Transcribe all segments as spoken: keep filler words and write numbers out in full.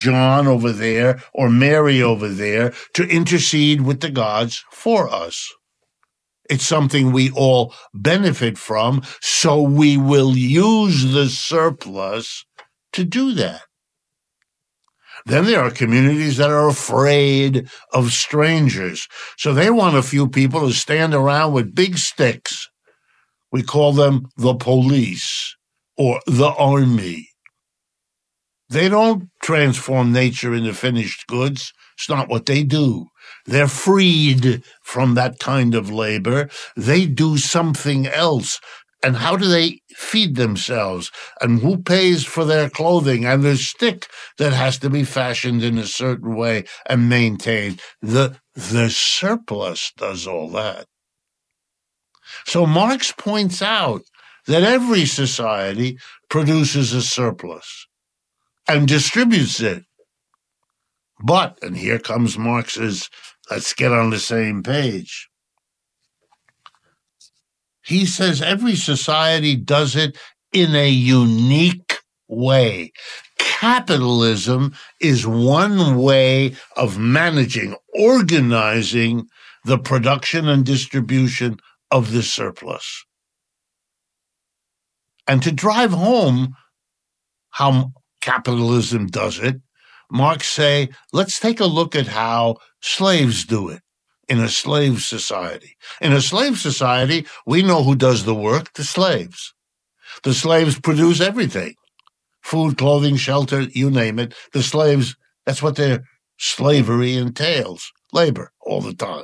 John over there or Mary over there to intercede with the gods for us. It's something we all benefit from, so we will use the surplus to do that. Then there are communities that are afraid of strangers, so they want a few people to stand around with big sticks. We call them the police or the army. They don't transform nature into finished goods. It's not what they do. They're freed from that kind of labor. They do something else. And how do they feed themselves? And who pays for their clothing? And the stick that has to be fashioned in a certain way and maintained. The, the surplus does all that. So Marx points out that every society produces a surplus and distributes it. But, and here comes Marx's, let's get on the same page. He says every society does it in a unique way. Capitalism is one way of managing, organizing the production and distribution of the surplus. And to drive home how capitalism does it, Marx say, let's take a look at how slaves do it in a slave society. In a slave society, we know who does the work, the slaves. The slaves produce everything. Food, clothing, shelter, you name it. The slaves, that's what their slavery entails, labor all the time.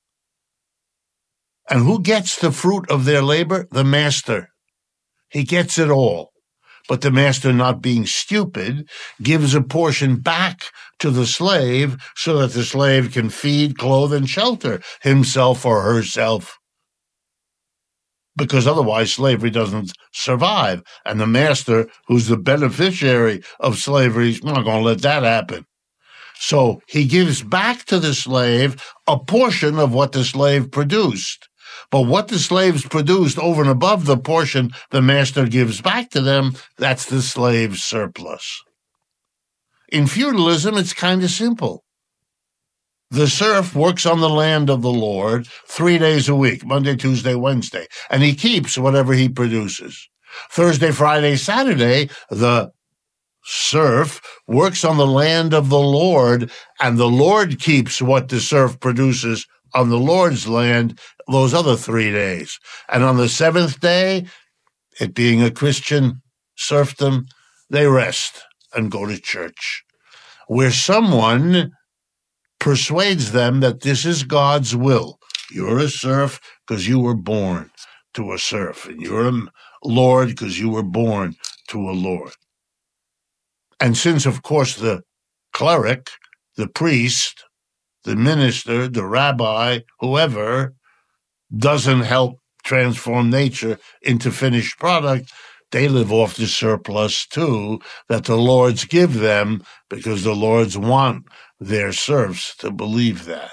And who gets the fruit of their labor? The master. He gets it all. But the master, not being stupid, gives a portion back to the slave so that the slave can feed, clothe, and shelter himself or herself. Because otherwise slavery doesn't survive. And the master, who's the beneficiary of slavery, is not going to let that happen. So he gives back to the slave a portion of what the slave produced. But what the slaves produced over and above the portion the master gives back to them, that's the slave's surplus. In feudalism, it's kind of simple. The serf works on the land of the Lord three days a week, Monday, Tuesday, Wednesday, and he keeps whatever he produces. Thursday, Friday, Saturday, the serf works on the land of the Lord, and the Lord keeps what the serf produces on the Lord's land those other three days. And on the seventh day, it being a Christian serfdom, they rest and go to church, where someone persuades them that this is God's will. You're a serf because you were born to a serf, and you're a lord because you were born to a lord. And since, of course, the cleric, the priest, the minister, the rabbi, whoever, doesn't help transform nature into finished product, they live off the surplus too that the lords give them because the lords want their serfs to believe that.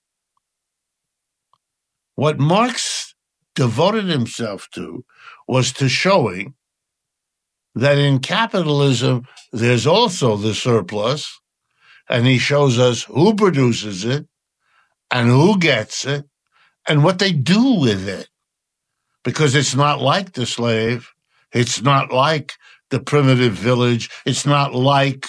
What Marx devoted himself to was to showing that in capitalism there's also the surplus, and he shows us who produces it and who gets it and what they do with it. Because it's not like the slave. It's not like the primitive village. It's not like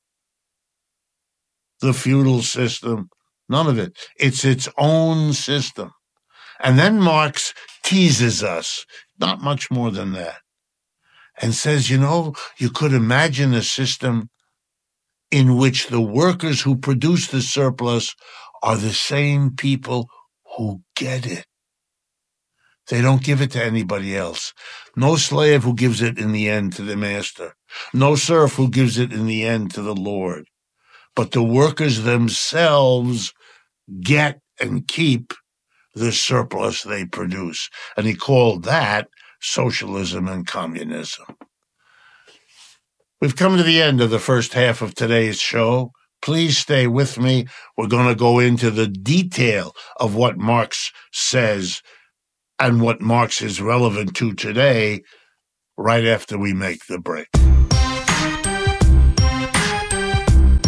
the feudal system. None of it. It's its own system. And then Marx teases us, not much more than that, and says, you know, you could imagine a system in which the workers who produce the surplus are the same people who get it. They don't give it to anybody else. No slave who gives it in the end to the master. No serf who gives it in the end to the Lord. But the workers themselves get and keep the surplus they produce. And he called that socialism and communism. We've come to the end of the first half of today's show. Please stay with me. We're going to go into the detail of what Marx says and what Marx is relevant to today right after we make the break.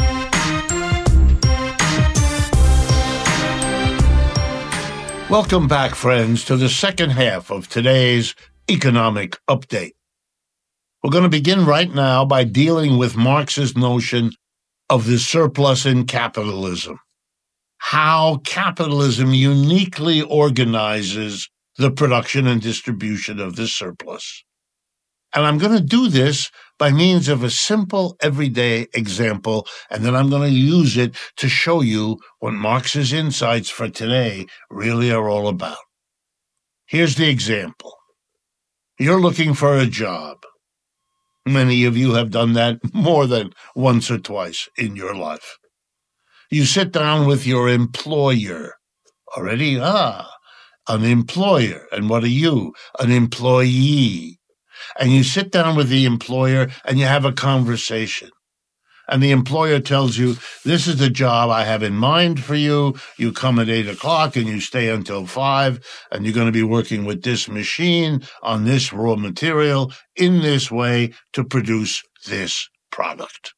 Welcome back, friends, to the second half of today's economic update. We're going to begin right now by dealing with Marx's notion of the surplus in capitalism, how capitalism uniquely organizes the production and distribution of the surplus. And I'm going to do this by means of a simple everyday example, and then I'm going to use it to show you what Marx's insights for today really are all about. Here's the example. You're looking for a job. Many of you have done that more than once or twice in your life. You sit down with your employer. Already, ah, an employer. And what are you? An employee. And you sit down with the employer and you have a conversation. And the employer tells you, this is the job I have in mind for you. You come at eight o'clock and you stay until five, and you're going to be working with this machine on this raw material in this way to produce this product.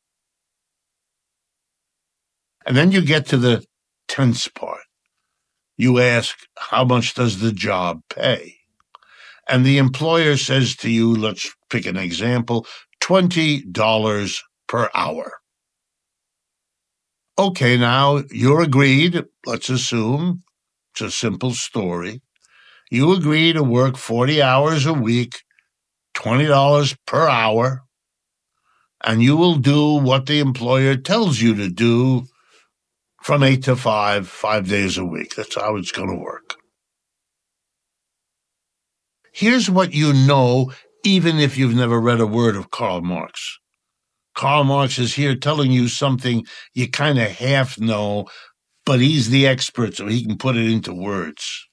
And then you get to the tense part. You ask, how much does the job pay? And the employer says to you, let's pick an example, twenty dollars per hour. Okay, now you're agreed, let's assume, it's a simple story. You agree to work forty hours a week, twenty dollars per hour, and you will do what the employer tells you to do from eight to five, five days a week. That's how it's going to work. Here's what you know, even if you've never read a word of Karl Marx. Karl Marx is here telling you something you kind of half know, but he's the expert, so he can put it into words.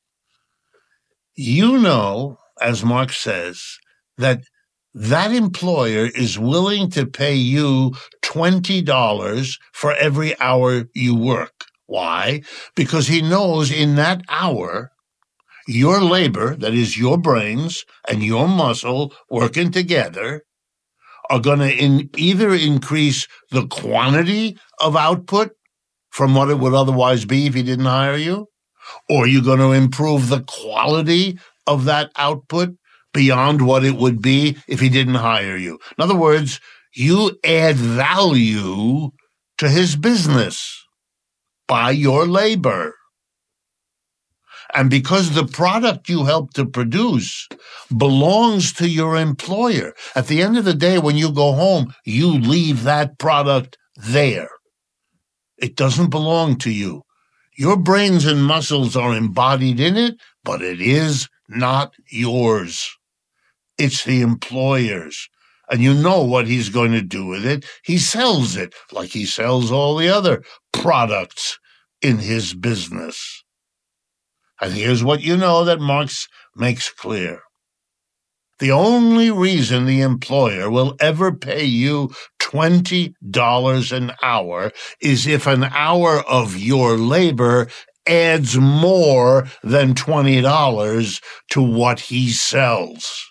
You know, as Marx says, that that employer is willing to pay you twenty dollars for every hour you work. Why? Because he knows in that hour, your labor, that is your brains and your muscle working together, are going to in either increase the quantity of output from what it would otherwise be if he didn't hire you, or you're going to improve the quality of that output beyond what it would be if he didn't hire you. In other words, you add value to his business by your labor. And because the product you help to produce belongs to your employer, at the end of the day, when you go home, you leave that product there. It doesn't belong to you. Your brains and muscles are embodied in it, but it is not yours. It's the employer's. And you know what he's going to do with it. He sells it like he sells all the other products in his business. And here's what you know that Marx makes clear. The only reason the employer will ever pay you twenty dollars an hour is if an hour of your labor adds more than twenty dollars to what he sells.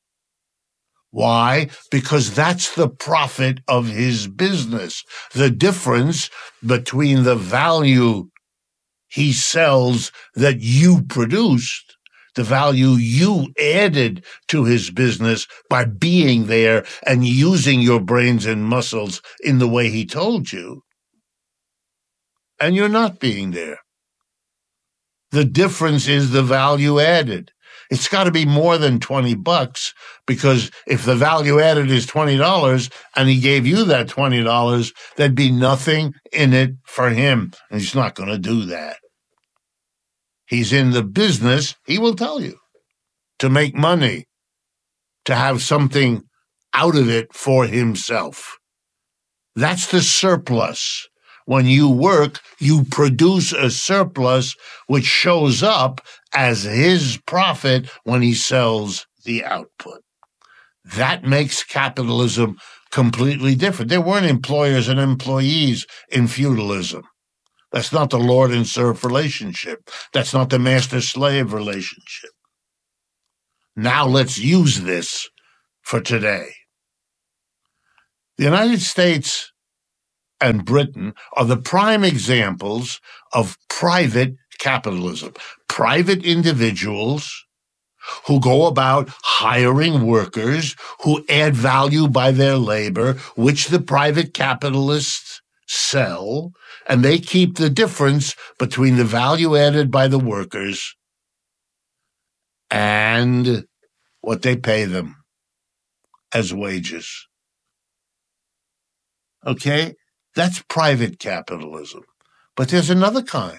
Why? Because that's the profit of his business. The difference between the value he sells that you produced, the value you added to his business by being there and using your brains and muscles in the way he told you, and you're not being there. The difference is the value added. It's got to be more than twenty bucks, because if the value added is twenty dollars and he gave you that twenty dollars, there'd be nothing in it for him. And he's not going to do that. He's in the business, he will tell you, to make money, to have something out of it for himself. That's the surplus. When you work, you produce a surplus which shows up as his profit when he sells the output. That makes capitalism completely different. There weren't employers and employees in feudalism. That's not the lord and serf relationship. That's not the master-slave relationship. Now let's use this for today. The United States and Britain are the prime examples of private capitalism. Private individuals who go about hiring workers who add value by their labor, which the private capitalists sell, and they keep the difference between the value added by the workers and what they pay them as wages. Okay? That's private capitalism. But there's another kind.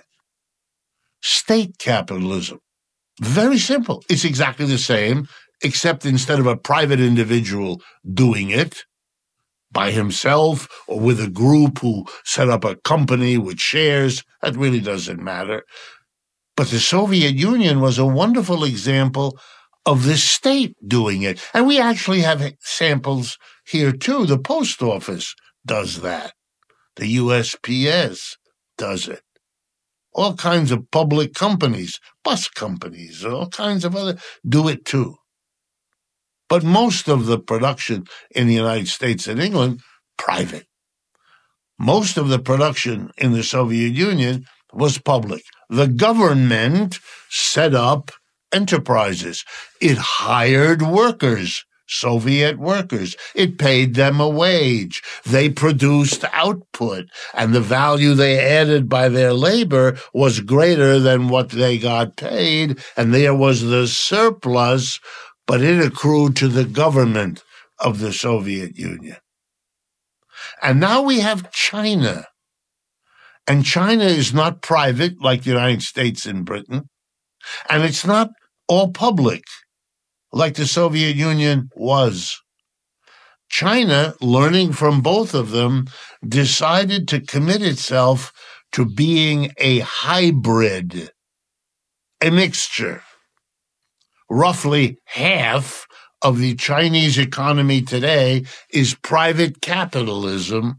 State capitalism. Very simple. It's exactly the same, except instead of a private individual doing it by himself or with a group who set up a company with shares, that really doesn't matter. But the Soviet Union was a wonderful example of the state doing it. And we actually have samples here too. The post office does that. The U S P S does it. All kinds of public companies, bus companies, all kinds of other do it too. But most of the production in the United States and England, private. Most of the production in the Soviet Union was public. The government set up enterprises. It hired workers, Soviet workers. It paid them a wage. They produced output, and the value they added by their labor was greater than what they got paid, and there was the surplus, but it accrued to the government of the Soviet Union. And now we have China. And China is not private like the United States and Britain, and it's not all public like the Soviet Union was. China, learning from both of them, decided to commit itself to being a hybrid, a mixture. Roughly half of the Chinese economy today is private capitalism,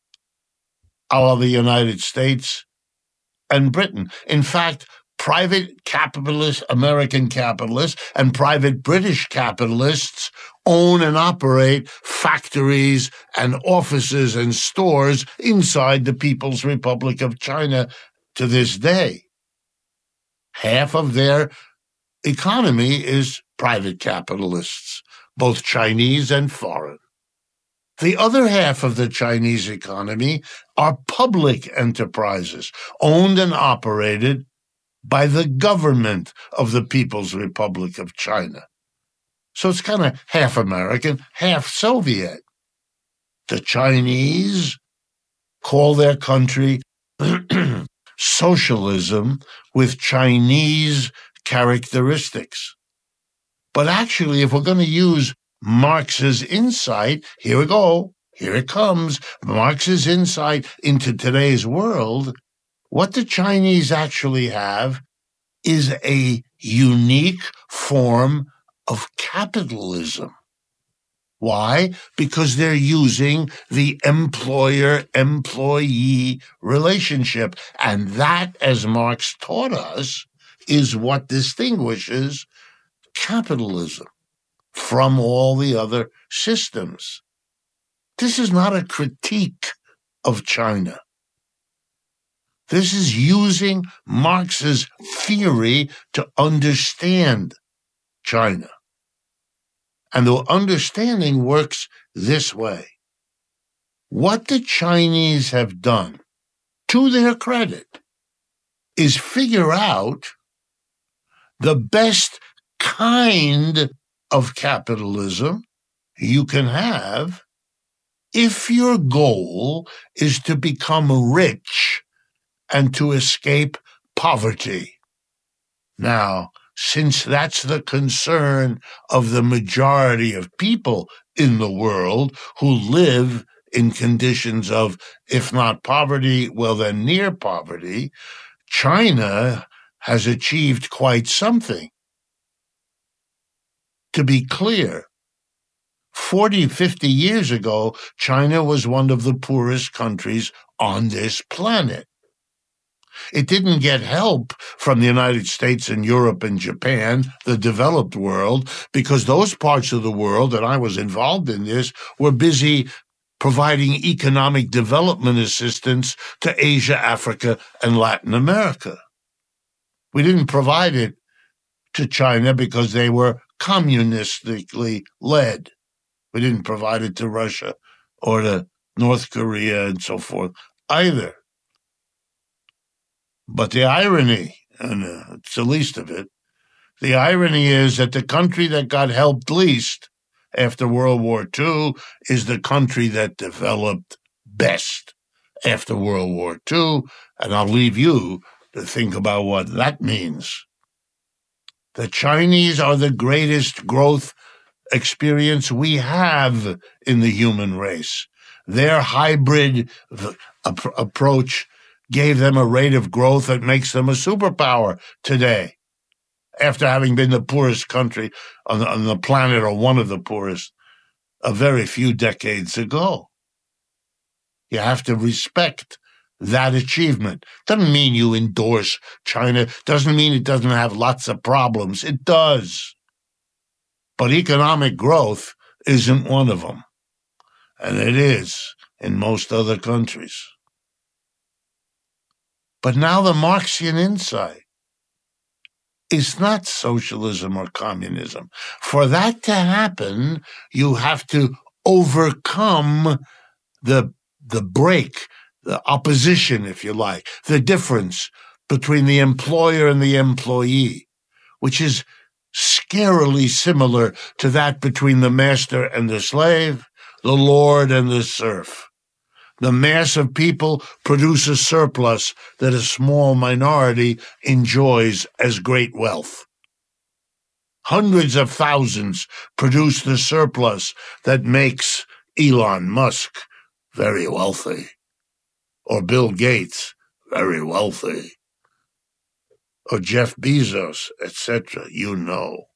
a la the United States and Britain. In fact, private capitalists, American capitalists, and private British capitalists own and operate factories and offices and stores inside the People's Republic of China to this day. Half of their economy is private capitalists, both Chinese and foreign. The other half of the Chinese economy are public enterprises, owned and operated by the government of the People's Republic of China. So it's kind of half American, half Soviet. The Chinese call their country socialism with Chinese characteristics. But actually, if we're going to use Marx's insight, here we go, here it comes, Marx's insight into today's world, what the Chinese actually have is a unique form of capitalism. Why? Because they're using the employer-employee relationship. And that, as Marx taught us, is what distinguishes capitalism from all the other systems. This is not a critique of China. This is using Marx's theory to understand China. And the understanding works this way. What the Chinese have done, to their credit, is figure out the best kind of capitalism you can have if your goal is to become rich and to escape poverty. Now, since that's the concern of the majority of people in the world who live in conditions of, if not poverty, well then near poverty, China has achieved quite something. To be clear, forty, fifty years ago, China was one of the poorest countries on this planet. It didn't get help from the United States and Europe and Japan, the developed world, because those parts of the world, and I was involved in this, were busy providing economic development assistance to Asia, Africa, and Latin America. We didn't provide it to China because they were communistically led. We didn't provide it to Russia or to North Korea and so forth either. But the irony, and uh, it's the least of it, the irony is that the country that got helped least after World War Two is the country that developed best after World War Two, and I'll leave you to think about what that means. The Chinese are the greatest growth experience we have in the human race. Their hybrid v- ap- approach gave them a rate of growth that makes them a superpower today, after having been the poorest country on the, on the planet, or one of the poorest, a very few decades ago. You have to respect that achievement. Doesn't mean you endorse China. Doesn't mean it doesn't have lots of problems. It does. But economic growth isn't one of them. And it is in most other countries. But now the Marxian insight is not socialism or communism. For that to happen, you have to overcome the, the break, the opposition, if you like, the difference between the employer and the employee, which is scarily similar to that between the master and the slave, the lord and the serf. The mass of people produce a surplus that a small minority enjoys as great wealth. Hundreds of thousands produce the surplus that makes Elon Musk very wealthy, or Bill Gates very wealthy, or Jeff Bezos, et cetera. You know.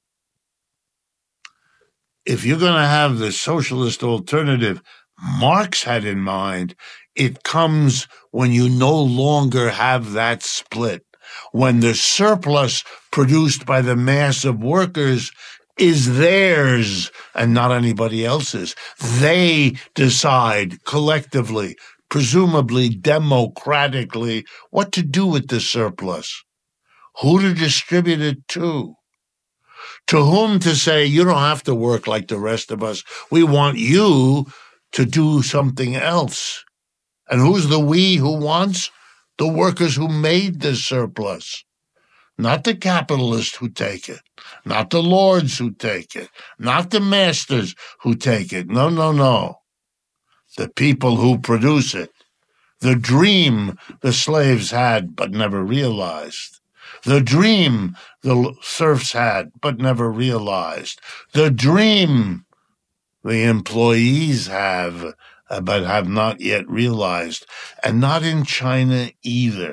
If you're going to have the socialist alternative Marx had in mind, it comes when you no longer have that split, when the surplus produced by the mass of workers is theirs and not anybody else's. They decide collectively, presumably democratically, what to do with the surplus, who to distribute it to, to whom to say, you don't have to work like the rest of us. We want you to do something else. And who's the we who wants? The workers who made the surplus. Not the capitalists who take it. Not the lords who take it. Not the masters who take it. No, no, no. The people who produce it. The dream the slaves had but never realized. The dream the serfs had but never realized. The dream the employees have, uh, but have not yet realized, and not in China either.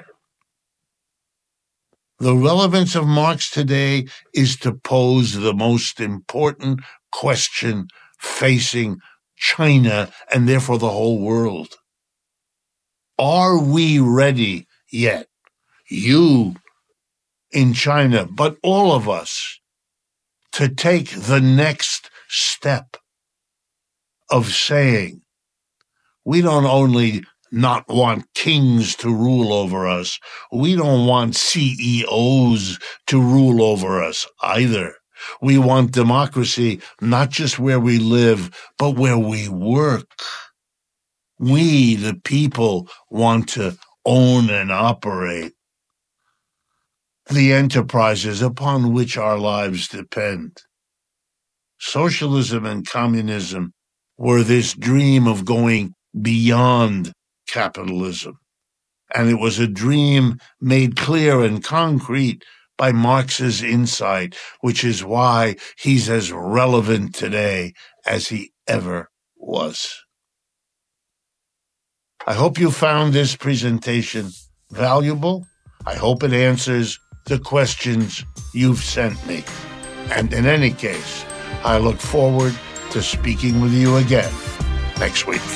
The relevance of Marx today is to pose the most important question facing China and therefore the whole world. Are we ready yet, you in China, but all of us, to take the next step of saying, we don't only not want kings to rule over us, we don't want C E Os to rule over us either. We want democracy not just where we live, but where we work. We, the people, want to own and operate the enterprises upon which our lives depend. Socialism and communism were this dream of going beyond capitalism. And it was a dream made clear and concrete by Marx's insight, which is why he's as relevant today as he ever was. I hope you found this presentation valuable. I hope it answers the questions you've sent me. And in any case, I look forward to speaking with you again next week.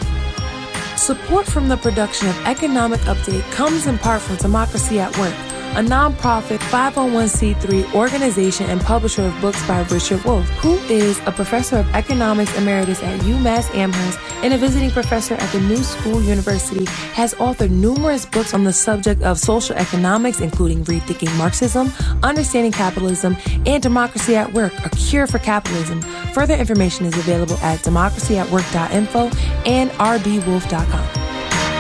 Support from the production of Economic Update comes in part from Democracy at Work, a nonprofit five oh one c three organization and publisher of books by Richard Wolff, who is a professor of economics emeritus at UMass Amherst and a visiting professor at the New School University, has authored numerous books on the subject of social economics, including Rethinking Marxism, Understanding Capitalism, and Democracy at Work, A Cure for Capitalism. Further information is available at democracy at work dot info and r b wolff dot com.